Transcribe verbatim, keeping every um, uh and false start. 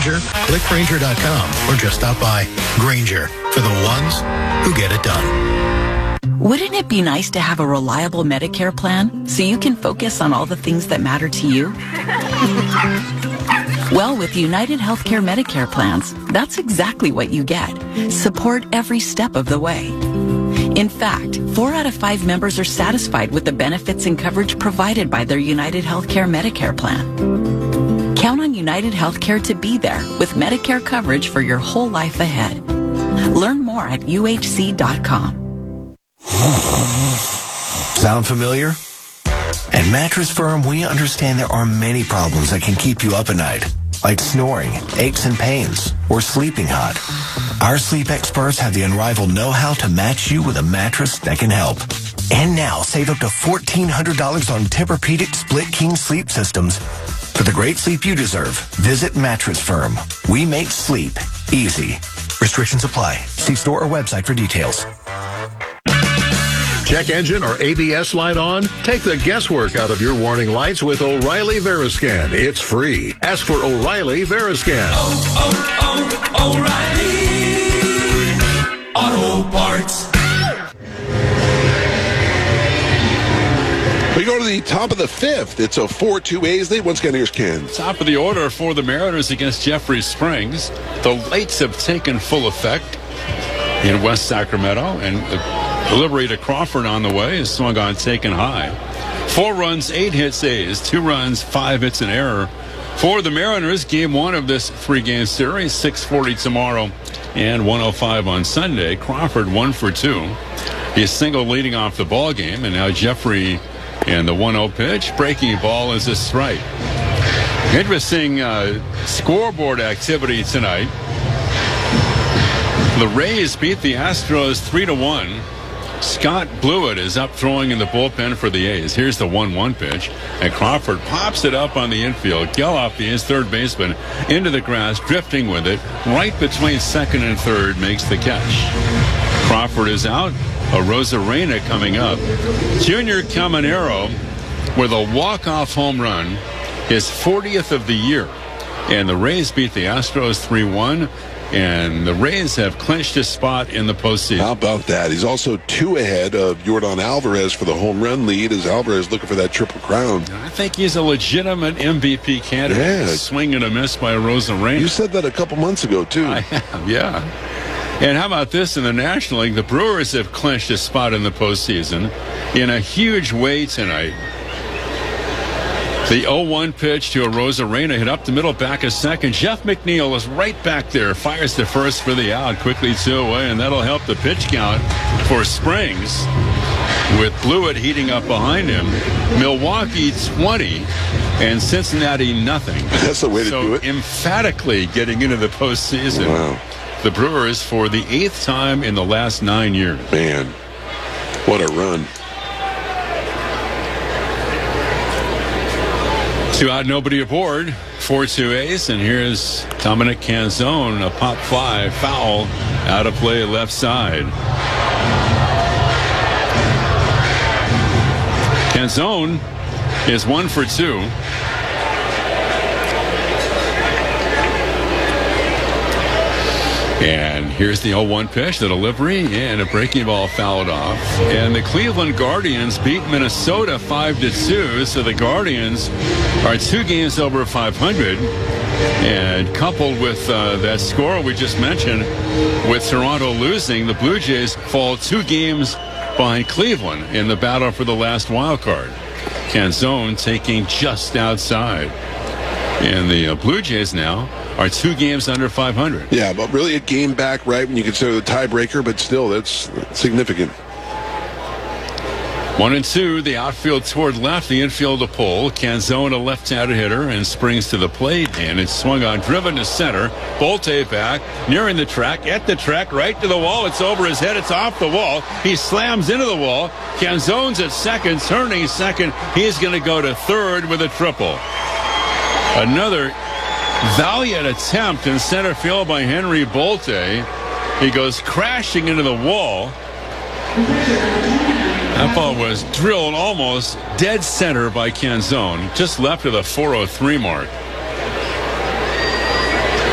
Grainger? Click Grainger dot com or just stop by. Grainger, for the ones who get it done. Wouldn't it be nice to have a reliable Medicare plan so you can focus on all the things that matter to you? Well, with United Healthcare Medicare plans, that's exactly what you get. Support every step of the way. In fact, four out of five members are satisfied with the benefits and coverage provided by their United Healthcare Medicare plan. Count on United Healthcare to be there with Medicare coverage for your whole life ahead. Learn more at U H C dot com. Sound familiar? At Mattress Firm, we understand there are many problems that can keep you up at night, like snoring, aches and pains, or sleeping hot. Our sleep experts have the unrivaled know-how to match you with a mattress that can help. And now, save up to fourteen hundred dollars on Tempur-Pedic Split King sleep systems. For the great sleep you deserve, visit Mattress Firm. We make sleep easy. Restrictions apply. See store or website for details. Check engine or A B S light on? Take the guesswork out of your warning lights with O'Reilly Veriscan. It's free. Ask for O'Reilly Veriscan. Oh, oh, oh, O'Reilly Auto Parts. We go to the top of the fifth. It's a four two A's lead. Once again, here's Ken. Top of the order for the Mariners against Jeffrey Springs. The lights have taken full effect in West Sacramento, and the delivery to Crawford on the way is swung on, taken high. Four runs, eight hits A's, two runs, five hits an error for the Mariners. Game one of this three-game series, six forty tomorrow and one oh five on Sunday. Crawford one for two. He's single leading off the ball game, and now Jeffrey in the one oh pitch. Breaking ball is a strike. Interesting uh, scoreboard activity tonight. The Rays beat the Astros three to one. Scott Blewett is up throwing in the bullpen for the A's. Here's the one one pitch, and Crawford pops it up on the infield. Geloff, the A's third baseman, into the grass, drifting with it, right between second and third, makes the catch. Crawford is out. A Rosarena coming up. Junior Caminero with a walk-off home run, his fortieth of the year. And the Rays beat the Astros three one. And the Rays have clinched his spot in the postseason. How about that? He's also two ahead of Yordan Alvarez for the home run lead, as Alvarez looking for that triple crown. I think he's a legitimate M V P candidate. Yeah. Swing and a miss by Rosarena. You said that a couple months ago, too. I have, yeah. And how about this in the National League? The Brewers have clinched a spot in the postseason in a huge way tonight. The oh one pitch to a Rosarena, hit up the middle, back a second. Jeff McNeil is right back there, fires to first for the out, quickly two away, and that'll help the pitch count for Springs, with Blewett heating up behind him. Milwaukee twenty and Cincinnati nothing. That's the way to so do it. Emphatically getting into the postseason. Wow. The Brewers for the eighth time in the last nine years. Man, what a run. Two out, nobody aboard. four two A's, and here's Dominic Canzone, a pop fly, foul, out of play left side. Canzone is one for two. And here's the oh one pitch, the delivery, and a breaking ball fouled off. And the Cleveland Guardians beat Minnesota five to two, so the Guardians are two games over five hundred. And coupled with uh, that score we just mentioned, with Toronto losing, the Blue Jays fall two games behind Cleveland in the battle for the last wild card. Canzone taking just outside. And the uh, Blue Jays now are two games under five hundred. Yeah, but really a game back, right, when you consider the tiebreaker, but still, that's significant. One and two, the outfield toward left, the infield to pull. Canzone, a left-handed hitter, and Springs to the plate, and it's swung on, driven to center. Bolte back, nearing the track, at the track, right to the wall. It's over his head, it's off the wall. He slams into the wall. Canzone's at second, turning second. He's going to go to third with a triple. Another valiant attempt in center field by Henry Bolte. He goes crashing into the wall. That ball was drilled almost dead center by Canzone, just left of the four oh three mark.